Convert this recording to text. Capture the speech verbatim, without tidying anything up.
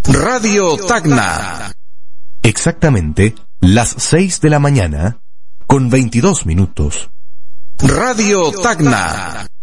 Radio Tacna. Exactamente las seis de la mañana con veintidós minutos. Radio Tacna.